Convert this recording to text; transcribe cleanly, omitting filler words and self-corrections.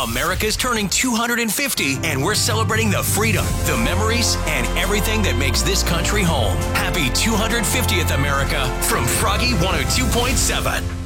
America's turning 250, and we're celebrating the freedom, the memories, and everything that makes this country home. Happy 250th, America, from Froggy 102.7.